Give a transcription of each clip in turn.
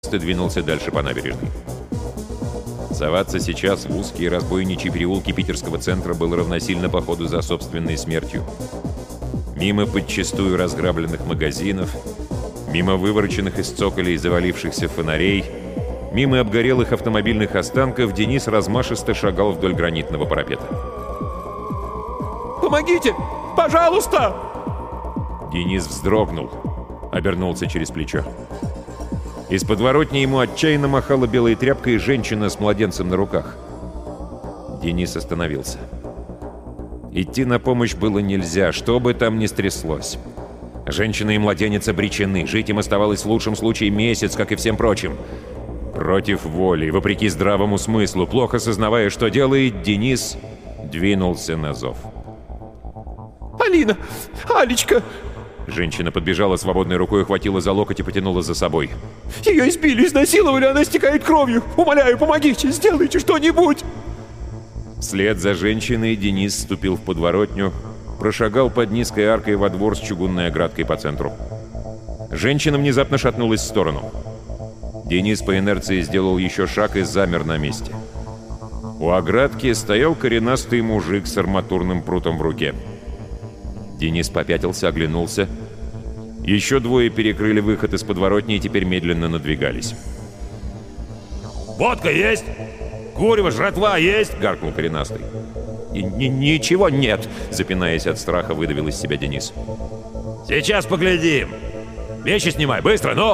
и двинулся дальше по набережной. Соваться сейчас в узкие разбойничьи переулки питерского центра было равносильно походу за собственной смертью. Мимо подчистую разграбленных магазинов, мимо вывороченных из цоколей завалившихся фонарей, мимо обгорелых автомобильных останков Денис размашисто шагал вдоль гранитного парапета. «Помогите! Пожалуйста!» Денис вздрогнул, обернулся через плечо. Из подворотни ему отчаянно махала белой тряпкой женщина с младенцем на руках. Денис остановился. Идти на помощь было нельзя, что бы там ни стряслось. Женщина и младенец обречены, жить им оставалось в лучшем случае месяц, как и всем прочим. Против воли, вопреки здравому смыслу, плохо сознавая, что делает, Денис двинулся на зов. «Алина! Алечка!» Женщина подбежала свободной рукой, ухватила за локоть и потянула за собой. «Ее избили, изнасиловали, она истекает кровью! Умоляю, помогите, сделайте что-нибудь!» Вслед за женщиной Денис вступил в подворотню, прошагал под низкой аркой во двор с чугунной оградкой по центру. Женщина внезапно шатнулась в сторону. Денис по инерции сделал еще шаг и замер на месте. У оградки стоял коренастый мужик с арматурным прутом в руке. Денис попятился, оглянулся. Еще двое перекрыли выход из подворотни и теперь медленно надвигались. «Водка есть? Курево, жратва есть?» — гаркнул коренастый. «Ничего нет!» — запинаясь от страха, выдавил из себя Денис. «Сейчас поглядим! Вещи снимай, быстро, ну!»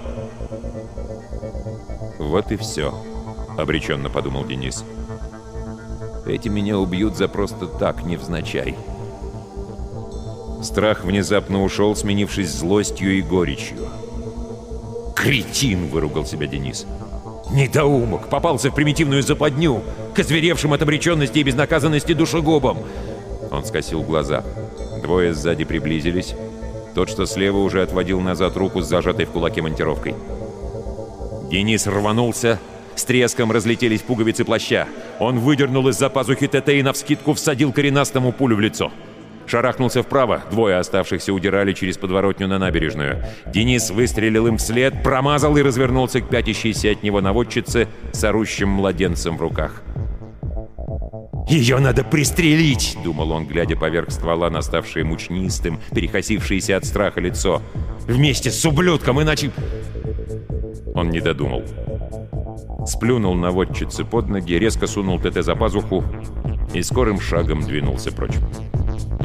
«Вот и все», — обреченно подумал Денис. «Эти меня убьют за просто так, невзначай». Страх внезапно ушел, сменившись злостью и горечью. «Кретин!» — выругал себя Денис. «Недоумок! Попался в примитивную западню, к озверевшим от обреченности и безнаказанности душегубам!» Он скосил глаза. Двое сзади приблизились. Тот, что слева, уже отводил назад руку с зажатой в кулаке монтировкой. Денис рванулся. С треском разлетелись пуговицы плаща. Он выдернул из-за пазухи ТТ и навскидку всадил коренастому пулю в лицо. Шарахнулся вправо, двое оставшихся удирали через подворотню на набережную. Денис выстрелил им вслед, промазал и развернулся к пятящейся от него наводчице с орущим младенцем в руках. «Ее надо пристрелить!» — думал он, глядя поверх ствола на ставшее мучнистым, перекосившееся от страха лицо. «Вместе с ублюдком, иначе...» Он не додумал. Сплюнул наводчице под ноги, резко сунул ТТ за пазуху и скорым шагом двинулся прочь.